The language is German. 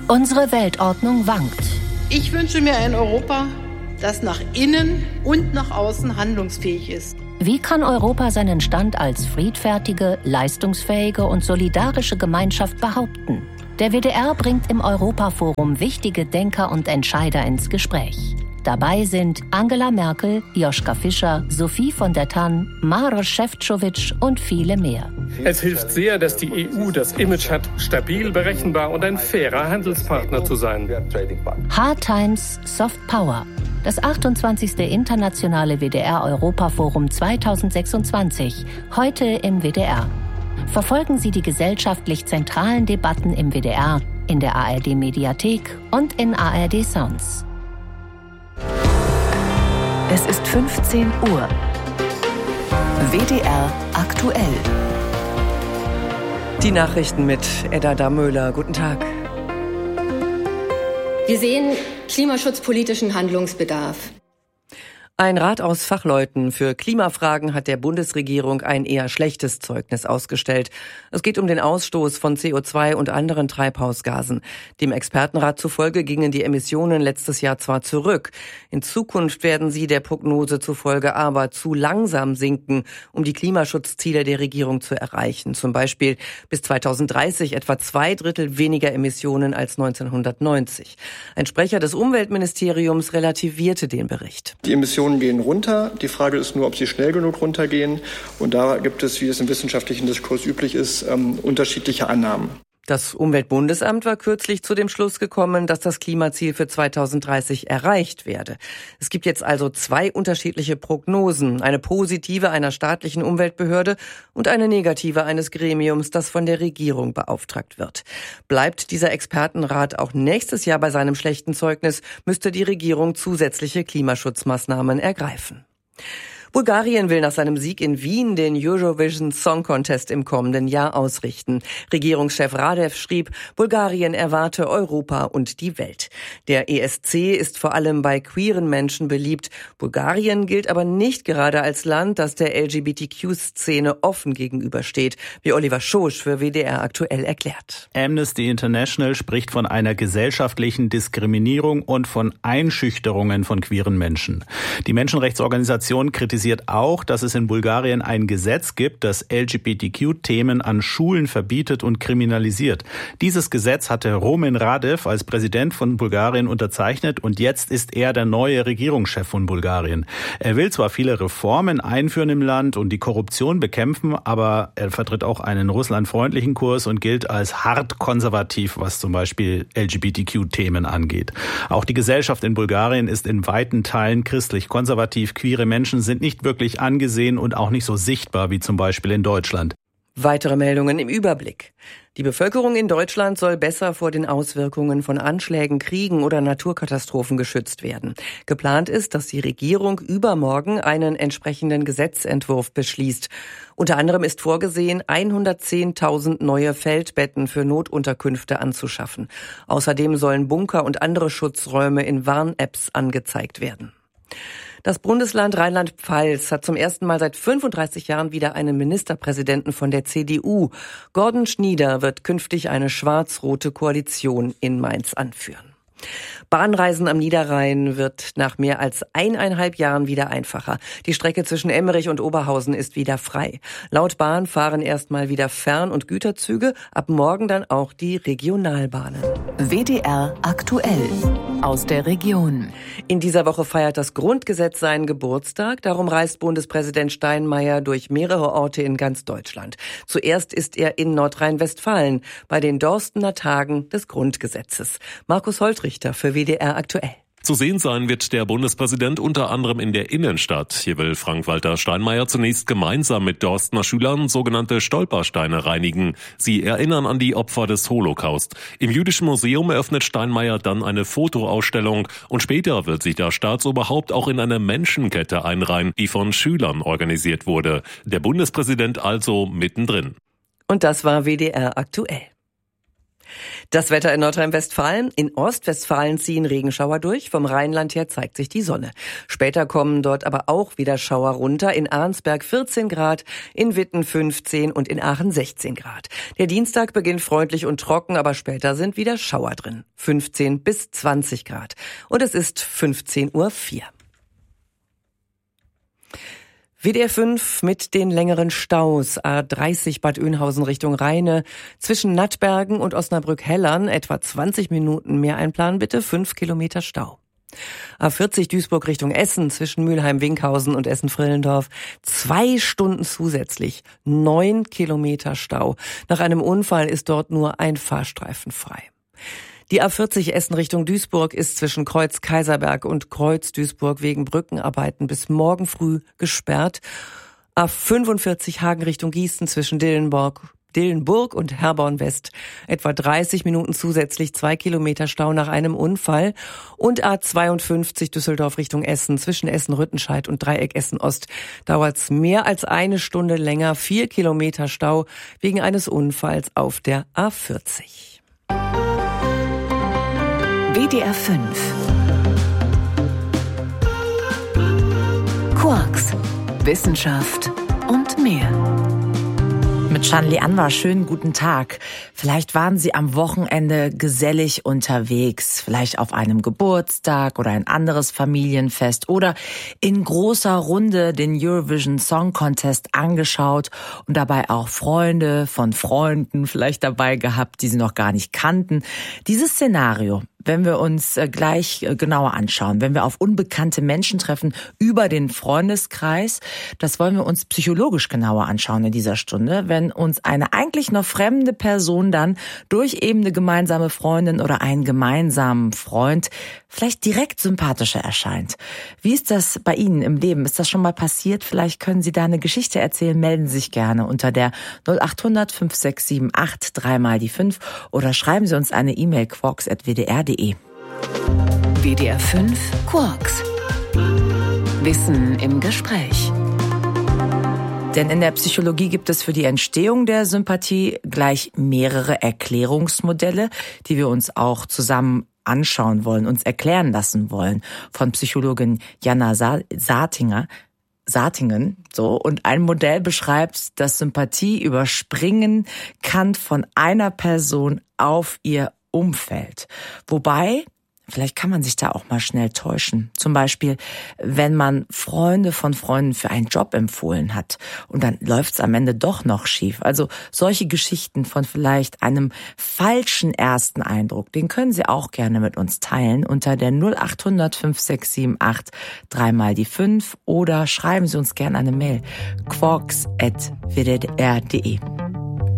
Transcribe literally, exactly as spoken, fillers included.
Unsere Weltordnung wankt. Ich wünsche mir ein Europa, das nach innen und nach außen handlungsfähig ist. Wie kann Europa seinen Stand als friedfertige, leistungsfähige und solidarische Gemeinschaft behaupten? Der W D R bringt im Europaforum wichtige Denker und Entscheider ins Gespräch. Dabei sind Angela Merkel, Joschka Fischer, Sophie von der Tann, Maroš Šefčovič und viele mehr. Es hilft sehr, dass die E U das Image hat, stabil, berechenbar und ein fairer Handelspartner zu sein. Hard Times, Soft Power. Das achtundzwanzigste Internationale W D R-Europaforum zweitausendsechsundzwanzig. Heute im W D R. Verfolgen Sie die gesellschaftlich zentralen Debatten im W D R, in der A R D-Mediathek und in A R D Sounds. Es ist fünfzehn Uhr. W D R aktuell. Die Nachrichten mit Edda Damöhler. Guten Tag. Wir sehen klimaschutzpolitischen Handlungsbedarf. Ein Rat aus Fachleuten für Klimafragen hat der Bundesregierung ein eher schlechtes Zeugnis ausgestellt. Es geht um den Ausstoß von C O zwei und anderen Treibhausgasen. Dem Expertenrat zufolge gingen die Emissionen letztes Jahr zwar zurück. In Zukunft werden sie der Prognose zufolge aber zu langsam sinken, um die Klimaschutzziele der Regierung zu erreichen. Zum Beispiel bis zweitausenddreißig etwa zwei Drittel weniger Emissionen als neunzehnhundertneunzig. Ein Sprecher des Umweltministeriums relativierte den Bericht. Die Emissionen gehen runter. Die Frage ist nur, ob sie schnell genug runtergehen. Und da gibt es, wie es im wissenschaftlichen Diskurs üblich ist, ähm, unterschiedliche Annahmen. Das Umweltbundesamt war kürzlich zu dem Schluss gekommen, dass das Klimaziel für zweitausenddreißig erreicht werde. Es gibt jetzt also zwei unterschiedliche Prognosen, eine positive einer staatlichen Umweltbehörde und eine negative eines Gremiums, das von der Regierung beauftragt wird. Bleibt dieser Expertenrat auch nächstes Jahr bei seinem schlechten Zeugnis, müsste die Regierung zusätzliche Klimaschutzmaßnahmen ergreifen. Bulgarien will nach seinem Sieg in Wien den Eurovision Song Contest im kommenden Jahr ausrichten. Regierungschef Radev schrieb, Bulgarien erwarte Europa und die Welt. Der E S C ist vor allem bei queeren Menschen beliebt. Bulgarien gilt aber nicht gerade als Land, das der L G B T Q-Szene offen gegenübersteht, wie Oliver Schosch für W D R aktuell erklärt. Amnesty International spricht von einer gesellschaftlichen Diskriminierung und von Einschüchterungen von queeren Menschen. Die Menschenrechtsorganisation kritisiert auch, dass es in Bulgarien ein Gesetz gibt, das L G B T Q-Themen an Schulen verbietet und kriminalisiert. Dieses Gesetz hatte Roman Radev als Präsident von Bulgarien unterzeichnet und jetzt ist er der neue Regierungschef von Bulgarien. Er will zwar viele Reformen einführen im Land und die Korruption bekämpfen, aber er vertritt auch einen russlandfreundlichen Kurs und gilt als hart konservativ, was zum Beispiel L G B T Q-Themen angeht. Auch die Gesellschaft in Bulgarien ist in weiten Teilen christlich-konservativ. Queere Menschen sind nicht nicht wirklich angesehen und auch nicht so sichtbar wie zum Beispiel in Deutschland. Weitere Meldungen im Überblick. Die Bevölkerung in Deutschland soll besser vor den Auswirkungen von Anschlägen, Kriegen oder Naturkatastrophen geschützt werden. Geplant ist, dass die Regierung übermorgen einen entsprechenden Gesetzentwurf beschließt. Unter anderem ist vorgesehen, hundertzehntausend neue Feldbetten für Notunterkünfte anzuschaffen. Außerdem sollen Bunker und andere Schutzräume in Warn-Apps angezeigt werden. Das Bundesland Rheinland-Pfalz hat zum ersten Mal seit fünfunddreißig Jahren wieder einen Ministerpräsidenten von der C D U. Gordon Schnieder wird künftig eine schwarz-rote Koalition in Mainz anführen. Bahnreisen am Niederrhein wird nach mehr als eineinhalb Jahren wieder einfacher. Die Strecke zwischen Emmerich und Oberhausen ist wieder frei. Laut Bahn fahren erstmal wieder Fern- und Güterzüge, ab morgen dann auch die Regionalbahnen. W D R aktuell aus der Region. In dieser Woche feiert das Grundgesetz seinen Geburtstag. Darum reist Bundespräsident Steinmeier durch mehrere Orte in ganz Deutschland. Zuerst ist er in Nordrhein-Westfalen bei den Dorstener Tagen des Grundgesetzes. Markus Holtrichter für W D R aktuell. Zu sehen sein wird der Bundespräsident unter anderem in der Innenstadt. Hier will Frank-Walter Steinmeier zunächst gemeinsam mit Dorstener Schülern sogenannte Stolpersteine reinigen. Sie erinnern an die Opfer des Holocaust. Im Jüdischen Museum eröffnet Steinmeier dann eine Fotoausstellung und später wird sich das Staatsoberhaupt auch in eine Menschenkette einreihen, die von Schülern organisiert wurde. Der Bundespräsident also mittendrin. Und das war W D R aktuell. Das Wetter in Nordrhein-Westfalen. In Ostwestfalen ziehen Regenschauer durch. Vom Rheinland her zeigt sich die Sonne. Später kommen dort aber auch wieder Schauer runter. In Arnsberg vierzehn Grad, in Witten fünfzehn und in Aachen sechzehn Grad. Der Dienstag beginnt freundlich und trocken, aber später sind wieder Schauer drin. fünfzehn bis zwanzig Grad. Und es ist fünfzehn Uhr vier. W D R fünf mit den längeren Staus. A dreißig Bad Oeynhausen Richtung Rheine. Zwischen Nattbergen und Osnabrück-Hellern etwa zwanzig Minuten mehr einplanen bitte. fünf Kilometer Stau. A vierzig Duisburg Richtung Essen zwischen Mülheim-Winkhausen und Essen-Frillendorf. Zwei Stunden zusätzlich. neun Kilometer Stau. Nach einem Unfall ist dort nur ein Fahrstreifen frei. Die A vierzig Essen Richtung Duisburg ist zwischen Kreuz Kaiserberg und Kreuz Duisburg wegen Brückenarbeiten bis morgen früh gesperrt. A fünfundvierzig Hagen Richtung Gießen zwischen Dillenburg, Dillenburg und Herborn West etwa dreißig Minuten zusätzlich, zwei Kilometer Stau nach einem Unfall. Und A zweiundfünfzig Düsseldorf Richtung Essen zwischen Essen-Rüttenscheid und Dreieck Essen-Ost dauert's mehr als eine Stunde länger, vier Kilometer Stau wegen eines Unfalls auf der A vierzig. W D R fünf. Quarks, Wissenschaft und mehr. Mit Shanli Anwar, schönen guten Tag. Vielleicht waren Sie am Wochenende gesellig unterwegs, vielleicht auf einem Geburtstag oder ein anderes Familienfest oder in großer Runde den Eurovision Song Contest angeschaut und dabei auch Freunde von Freunden vielleicht dabei gehabt, die Sie noch gar nicht kannten. Dieses Szenario, wenn wir uns gleich genauer anschauen, wenn wir auf unbekannte Menschen treffen über den Freundeskreis, das wollen wir uns psychologisch genauer anschauen in dieser Stunde, wenn uns eine eigentlich noch fremde Person dann durch eben eine gemeinsame Freundin oder einen gemeinsamen Freund vielleicht direkt sympathischer erscheint. Wie ist das bei Ihnen im Leben? Ist das schon mal passiert? Vielleicht können Sie da eine Geschichte erzählen. Melden Sie sich gerne unter der null acht hundert fünf sechs sieben acht drei mal die fünf oder schreiben Sie uns eine E-Mail quarks at w d r punkt d e. W D R fünf Quarks. Wissen im Gespräch. Denn in der Psychologie gibt es für die Entstehung der Sympathie gleich mehrere Erklärungsmodelle, die wir uns auch zusammen anschauen wollen, uns erklären lassen wollen von Psychologin Jana Saatinger. Saatingen, so. Und ein Modell beschreibt, dass Sympathie überspringen kann von einer Person auf ihr Umfeld. Wobei, vielleicht kann man sich da auch mal schnell täuschen. Zum Beispiel, wenn man Freunde von Freunden für einen Job empfohlen hat und dann läuft's am Ende doch noch schief. Also solche Geschichten von vielleicht einem falschen ersten Eindruck, den können Sie auch gerne mit uns teilen unter der null acht hundert fünf sechs sieben acht drei mal die fünf oder schreiben Sie uns gerne eine Mail quarks at w d r punkt d e.